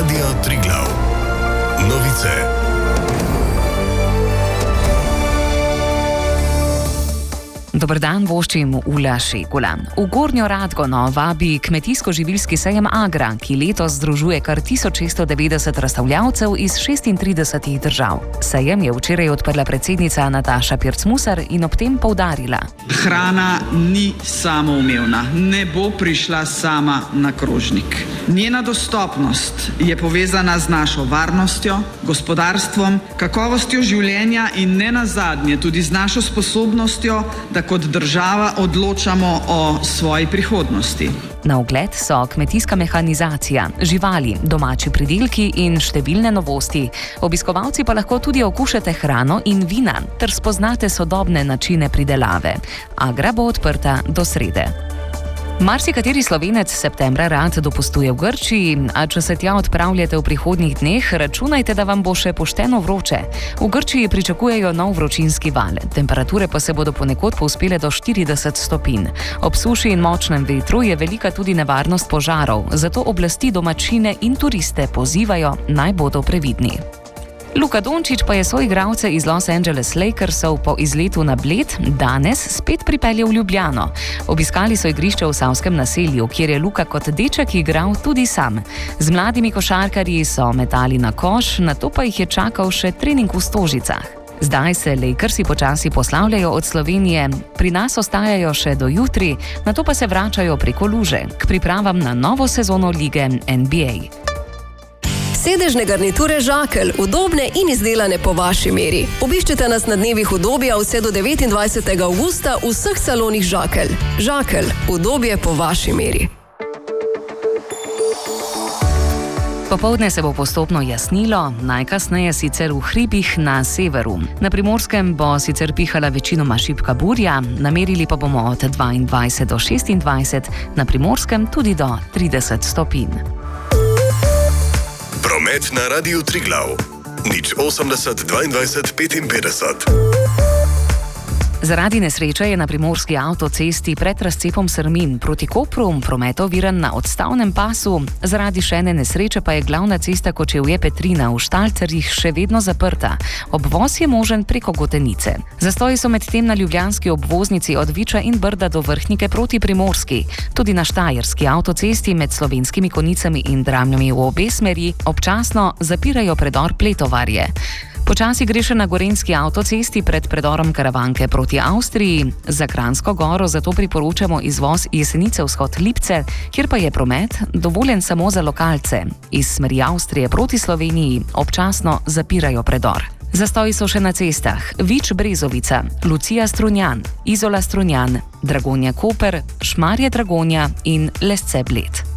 Radio Triglav. Novice. Dober dan, voščim Ula Šegula. V Gornjo Radgono vabi kmetijsko-živilski sejem Agra, ki letos združuje kar 1690 razstavljavcev iz 36 držav. Sejem je včeraj odprla predsednica Nataša Pirc-Musar in ob tem poudarila: Hrana ni samoumevna, ne bo prišla sama na krožnik. Njena dostopnost je povezana z našo varnostjo, gospodarstvom, kakovostjo življenja in nenazadnje tudi z našo sposobnostjo, da kot država odločamo o svoji prihodnosti. Na ogled so kmetijska mehanizacija, živali, domači pridelki in številne novosti. Obiskovalci pa lahko tudi okušate hrano in vina ter spoznate sodobne načine pridelave. Agra bo odprta do srede. Marsikateri Slovenec septembra rad dopustuje v Grčiji, a če se tja odpravljate v prihodnjih dneh, računajte, da vam bo še pošteno vroče. V Grčiji pričakujejo nov vročinski val, temperature pa se bodo ponekod povzpele do 40 stopinj. Ob suši in močnem vetru je velika tudi nevarnost požarov, zato oblasti domačine in turiste pozivajo, naj bodo previdni. Luka Dončić pa je soigralce iz Los Angeles Lakersov po izletu na Bled danes spet pripeljal v Ljubljano. Obiskali so igrišče v Savskem naselju, kjer je Luka kot deček igral tudi sam. Z mladimi košarkarji so metali na koš, nato pa jih je čakal še trening v Stožicah. Zdaj se Lakersi počasi poslavljajo od Slovenije, pri nas ostajajo še do jutri, nato pa se vračajo preko luže k pripravam na novo sezono lige NBA. Sedežne garniture Žakelj, udobne in izdelane po vaši meri. Obiščite nas na dnevih udobja vse do 29. avgusta v vseh salonih Žakelj. Žakelj, udobje po vaši meri. Popoldne se bo postopno jasnilo, najkasneje sicer v hribih na severu. Na Primorskem bo sicer pihala večinoma šibka burja, namerili pa bomo od 22 do 26, na Primorskem tudi do 30 stopinj. Promet na Radiu Triglav. 080 22 55. Zaradi nesreče je na primorski avtocesti pred razcepom Srmin proti Kopru promet oviran na odstavnem pasu. Zaradi še ene nesreče pa je glavna cesta Kočevje-Petrina v Štalcerjih še vedno zaprta. Obvoz je možen preko Gotenice. Zastoji so medtem na ljubljanski obvoznici od Viča in Brda do Vrhnike proti Primorski. Tudi na štajerski avtocesti med Slovenskimi Konicami in Dramljami v obe smeri občasno zapirajo predor Pletovarje. Počasi gre še na gorenjski avtocesti pred predorom Karavanke proti Avstriji. Za Kranjsko Goro zato priporočamo izvoz Jesenice vzhod Lipce, kjer pa je promet dovoljen samo za lokalce. Iz smeri Avstrije proti Sloveniji občasno zapirajo predor. Zastoji so še na cestah Vič Brezovica, Lucija Strunjan, Izola Strunjan, Dragonja Koper, Šmarje Dragonja in Lesce Bled.